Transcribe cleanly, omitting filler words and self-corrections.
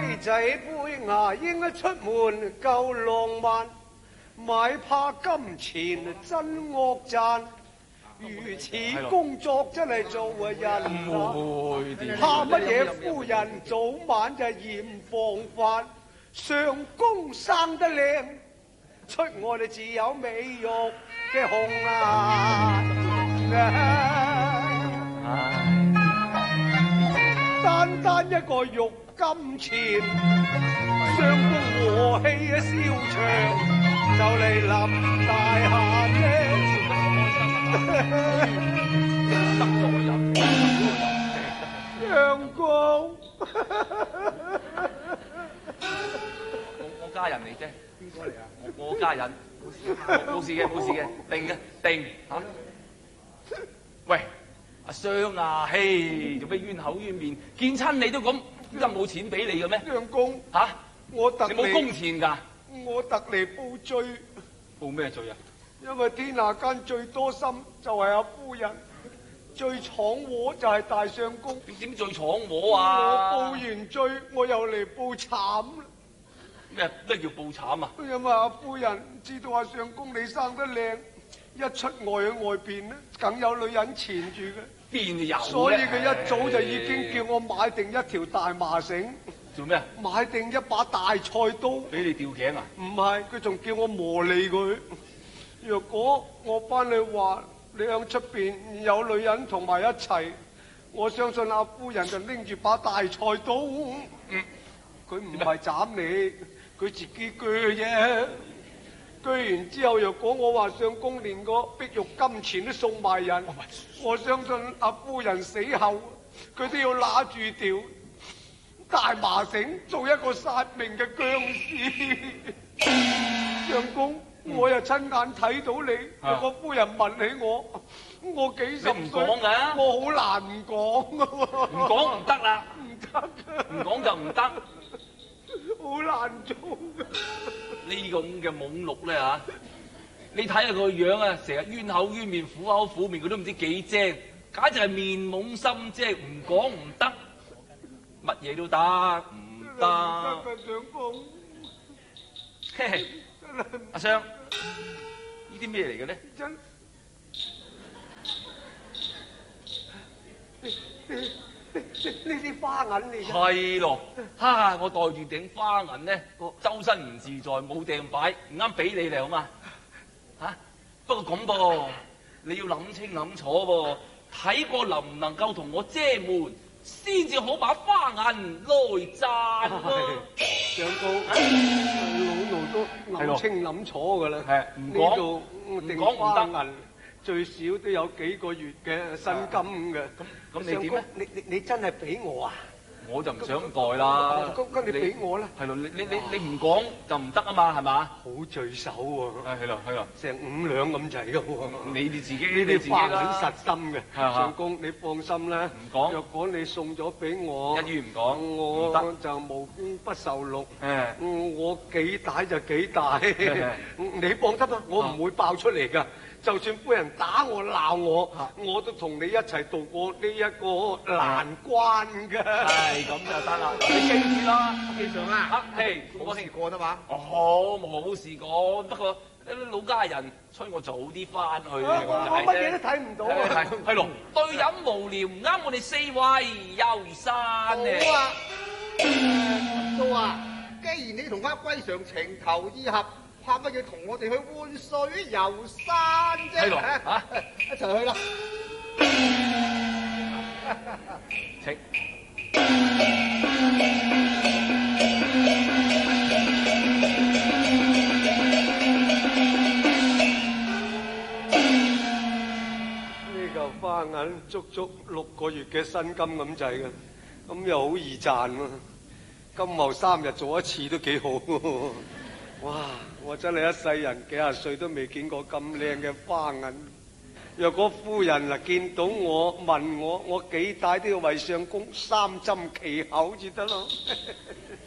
女仔杯牙應該出門夠浪漫，買怕金錢真惡賺。如此工作真係做人啊！怕乜嘢夫人早晚就嫌防範，上公生得靚，出我哋自有美玉嘅紅顏。單單一個玉金錢，相公和氣嘅燒場就嚟臨大限呢。相公， 我家人嚟啫。邊個嚟啊？我家人，冇事嘅，定嚇。喂，阿雙啊，嘿，做咩冤口冤面？見親你都咁，點解冇錢俾你嘅咩？ 相公嚇， 我特你冇工錢㗎？ 我特嚟報罪。 報咩罪啊？ 因為天下間最多心就係阿夫人，最闖禍就係大相公。 你點最闖禍啊？ 我報完罪，我又嚟報慘啦。 咩叫報慘啊？ 因為阿夫人知道阿相公你生得靚，一出外去外邊咧，梗有女人纏住嘅。 邊有？ 所以佢一早就已經叫我買定一條大麻繩。 做咩？ 買定一把大菜刀。 俾你吊頸啊？ 唔係，佢仲叫我磨利佢。若果我翻去話你響出邊有女人同埋一齊，我相信阿夫人就拎住把大菜刀。佢唔係斬你，佢自己鋸啫。鋸完之後，若果我話相公連個碧玉金錢都送埋人，我相信阿夫人死後，佢都要拿住條大麻繩做一個殺命嘅僵屍。相公。我又親眼睇到你，有個夫人問起我幾十歲， 你唔講㗎？ 我好難唔講㗎喎。 唔講唔得啦， 唔得， 唔講就唔得， 好難做㗎。 呢個咁嘅懵碌咧嚇，你睇下個樣啊，成日冤口冤面、苦口苦面，佢都唔知幾精，簡直係面懵心精，唔講唔得，乜嘢都得，唔得。 相公， 嘿嘿。阿雙，呢啲咩嚟嘅咧？ 真呢啲花銀嚟嘅。 係咯，哈！我袋住頂花銀咧，周身唔自在，冇掟擺，唔啱俾你哋好嘛？嚇！不過咁噃，你要諗清諗楚噃，睇過能唔能夠同我遮瞞，先至好把花銀來賺喎。 長公，老奴都諗清諗楚㗎啦。 係唔講唔講花銀，最少都有幾個月嘅薪金嘅。 咁你點咧？ 你真係俾我啊？ 我就唔想袋啦。 咁你俾我啦。 係咯，你唔講就唔得啊嘛，係嘛？ 好聚手喎。 係咯。 成5兩咁滯㗎喎。 你哋自己呢啲花銀實心嘅。相公，你放心啦。 唔講。 若果你送咗俾我， 一於唔講， 我就無功不受祿。我幾大就幾大。你放心啦，我唔會爆出嚟㗎。就算夫人打我鬧我，我都同你一齊度過呢一個難關㗎。 係咁就得啦，你記住啦， 記上啦。 嘿， 冇事過得嘛？ 哦，冇事講，不過老家人催我早啲翻去。 我乜嘢都睇唔到。 係咯，對飲無聊，唔啱我哋4位遊山咧。 好啊，都話，既然你同阿龜常情投意合。怕乜嘢同我哋去玩水遊山啫？ 係咯，嚇， 一齊去啦！ 請。 呢嚿花銀足足6個月嘅薪金咁滯嘅，咁又好易賺喎。今後3日做一次都幾好喎。哇！我真係一世人幾廿歲都未見過咁靚嘅花銀。若果夫人嗱見到我問我幾大都要為相公3針其口至得咯。